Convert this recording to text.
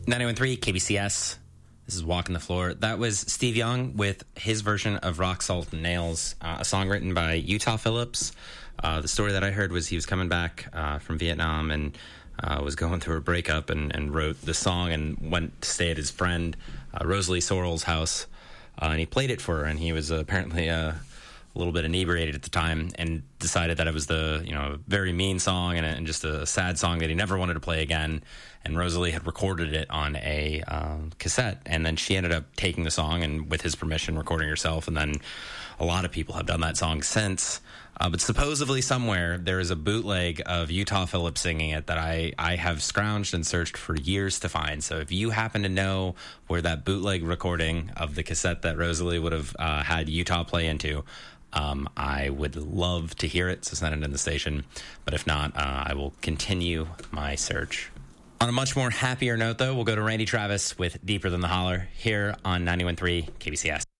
91.3 KBCS. This is Walking the Floor. That was Steve Young with his version of Rock, Salt, and Nails, a song written by Utah Phillips. The story that I heard was he was coming back from Vietnam and was going through a breakup and wrote the song and went to stay at his friend Rosalie Sorrell's house. And he played it for her, and he was apparently a little bit inebriated at the time and decided that it was the very mean song and just a sad song that he never wanted to play again. And Rosalie had recorded it on a cassette, and then she ended up taking the song and, with his permission, recording herself. And then a lot of people have done that song since. But supposedly somewhere there is a bootleg of Utah Phillips singing it that I have scrounged and searched for years to find. So if you happen to know where that bootleg recording of the cassette that Rosalie would have had Utah play into, I would love to hear it, so send it in the station. But if not, I will continue my search. On a much more happier note, though, we'll go to Randy Travis with Deeper Than the Holler here on 91.3 KBCS.